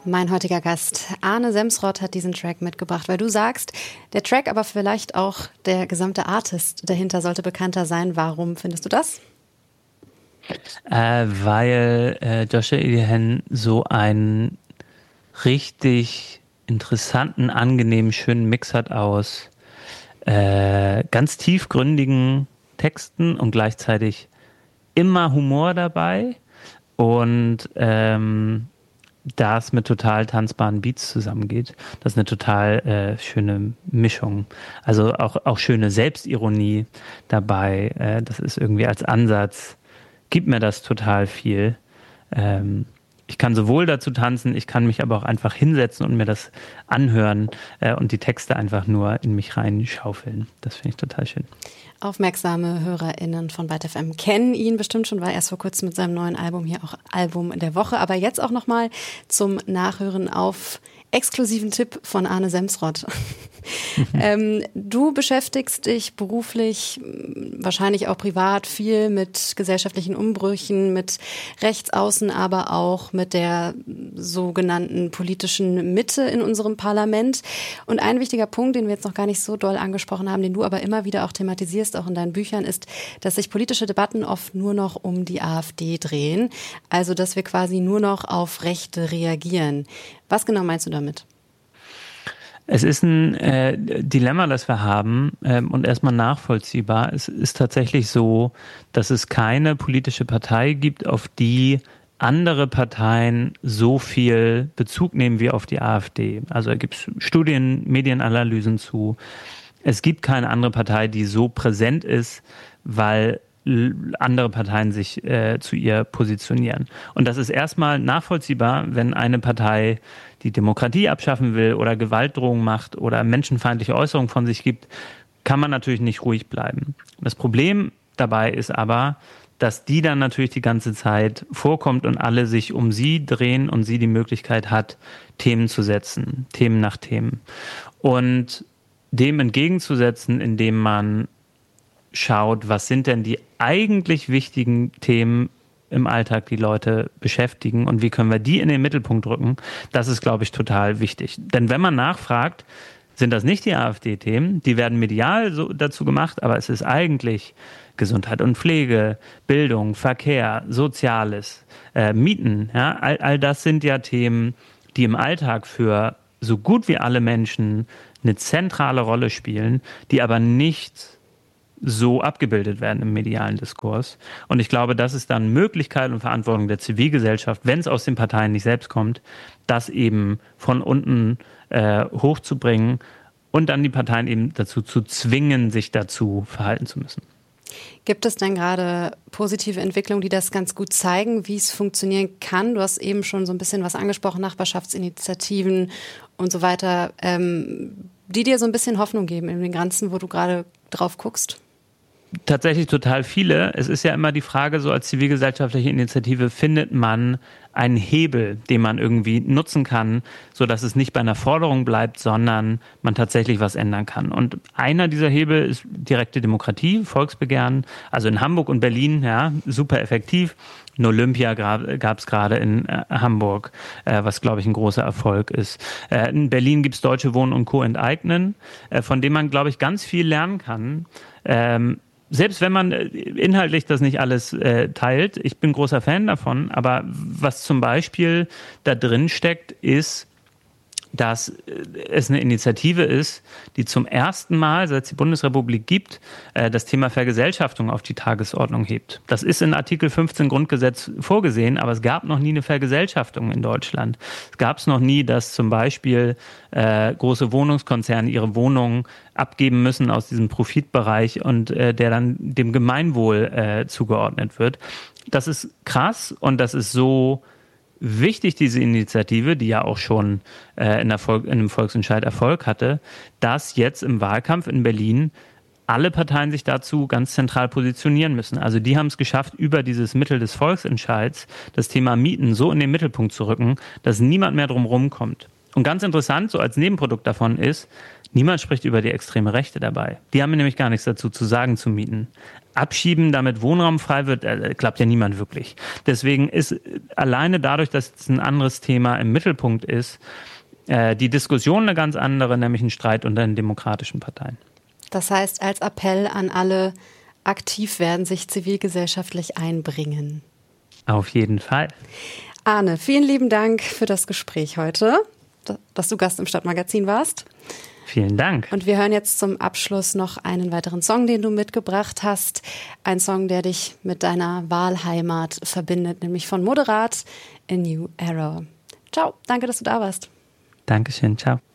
Mein heutiger Gast Arne Semsrott hat diesen Track mitgebracht, weil du sagst, der Track, aber vielleicht auch der gesamte Artist dahinter sollte bekannter sein. Warum findest du das? Weil Joshua Etienne so einen richtig interessanten, angenehmen, schönen Mix hat aus ganz tiefgründigen Texten und gleichzeitig immer Humor dabei und das mit total tanzbaren Beats zusammengeht. Das ist eine total schöne Mischung. Also auch schöne Selbstironie dabei. Das ist irgendwie als Ansatz, gibt mir das total viel. Ich kann sowohl dazu tanzen, ich kann mich aber auch einfach hinsetzen und mir das anhören und die Texte einfach nur in mich reinschaufeln. Das finde ich total schön. Aufmerksame HörerInnen von Byte FM kennen ihn bestimmt schon, war erst vor kurzem mit seinem neuen Album hier auch Album der Woche. Aber jetzt auch nochmal zum Nachhören auf exklusiven Tipp von Arne Semsrott. Du beschäftigst dich beruflich, wahrscheinlich auch privat, viel mit gesellschaftlichen Umbrüchen, mit Rechtsaußen, aber auch mit der sogenannten politischen Mitte in unserem Parlament. Und ein wichtiger Punkt, den wir jetzt noch gar nicht so doll angesprochen haben, den du aber immer wieder auch thematisierst, auch in deinen Büchern, ist, dass sich politische Debatten oft nur noch um die AfD drehen. Also, dass wir quasi nur noch auf Rechte reagieren. Was genau meinst du damit? Es ist ein Dilemma, das wir haben und erstmal nachvollziehbar. Es ist tatsächlich so, dass es keine politische Partei gibt, auf die andere Parteien so viel Bezug nehmen wie auf die AfD. Also da gibt es Studien, Medienanalysen zu. Es gibt keine andere Partei, die so präsent ist, weil andere Parteien sich zu ihr positionieren. Und das ist erstmal nachvollziehbar, wenn eine Partei die Demokratie abschaffen will oder Gewaltdrohungen macht oder menschenfeindliche Äußerungen von sich gibt, kann man natürlich nicht ruhig bleiben. Das Problem dabei ist aber, dass die dann natürlich die ganze Zeit vorkommt und alle sich um sie drehen und sie die Möglichkeit hat, Themen zu setzen, Themen nach Themen. Und dem entgegenzusetzen, indem man schaut, was sind denn die eigentlich wichtigen Themen im Alltag, die Leute beschäftigen und wie können wir die in den Mittelpunkt rücken, das ist, glaube ich, total wichtig. Denn wenn man nachfragt, sind das nicht die AfD-Themen, die werden medial so dazu gemacht, aber es ist eigentlich Gesundheit und Pflege, Bildung, Verkehr, Soziales, Mieten, ja, all das sind ja Themen, die im Alltag für so gut wie alle Menschen eine zentrale Rolle spielen, die aber nicht so abgebildet werden im medialen Diskurs. Und ich glaube, das ist dann Möglichkeit und Verantwortung der Zivilgesellschaft, wenn es aus den Parteien nicht selbst kommt, das eben von unten hochzubringen und dann die Parteien eben dazu zu zwingen, sich dazu verhalten zu müssen. Gibt es denn gerade positive Entwicklungen, die das ganz gut zeigen, wie es funktionieren kann? Du hast eben schon so ein bisschen was angesprochen, Nachbarschaftsinitiativen und so weiter, die dir so ein bisschen Hoffnung geben in den Ganzen, wo du gerade drauf guckst? Tatsächlich total viele. Es ist ja immer die Frage, so als zivilgesellschaftliche Initiative findet man einen Hebel, den man irgendwie nutzen kann, sodass es nicht bei einer Forderung bleibt, sondern man tatsächlich was ändern kann. Und einer dieser Hebel ist direkte Demokratie, Volksbegehren. Also in Hamburg und Berlin, ja, super effektiv. Ein Olympia gab es gerade in Hamburg, was, glaube ich, ein großer Erfolg ist. In Berlin gibt es Deutsche Wohnen und Co. enteignen, von dem man, glaube ich, ganz viel lernen kann. Selbst wenn man inhaltlich das nicht alles teilt, ich bin großer Fan davon, aber was zum Beispiel da drin steckt, ist, dass es eine Initiative ist, die zum ersten Mal, seit es die Bundesrepublik gibt, das Thema Vergesellschaftung auf die Tagesordnung hebt. Das ist in Artikel 15 Grundgesetz vorgesehen, aber es gab noch nie eine Vergesellschaftung in Deutschland. Es gab es noch nie, dass zum Beispiel große Wohnungskonzerne ihre Wohnungen abgeben müssen aus diesem Profitbereich und der dann dem Gemeinwohl zugeordnet wird. Das ist krass und das ist so wichtig, diese Initiative, die ja auch schon in einem Volksentscheid Erfolg hatte, dass jetzt im Wahlkampf in Berlin alle Parteien sich dazu ganz zentral positionieren müssen. Also die haben es geschafft, über dieses Mittel des Volksentscheids das Thema Mieten so in den Mittelpunkt zu rücken, dass niemand mehr drum rumkommt. Und ganz interessant, so als Nebenprodukt davon ist, niemand spricht über die extreme Rechte dabei. Die haben nämlich gar nichts dazu zu sagen zu Mieten. Abschieben, damit Wohnraum frei wird, klappt ja niemand wirklich. Deswegen ist alleine dadurch, dass es ein anderes Thema im Mittelpunkt ist, die Diskussion eine ganz andere, nämlich ein Streit unter den demokratischen Parteien. Das heißt, als Appell an alle, aktiv werden, sich zivilgesellschaftlich einbringen. Auf jeden Fall. Arne, vielen lieben Dank für das Gespräch heute, dass du Gast im Stadtmagazin warst. Vielen Dank. Und wir hören jetzt zum Abschluss noch einen weiteren Song, den du mitgebracht hast. Ein Song, der dich mit deiner Wahlheimat verbindet, nämlich von Moderat, A New Era. Ciao, danke, dass du da warst. Dankeschön, ciao.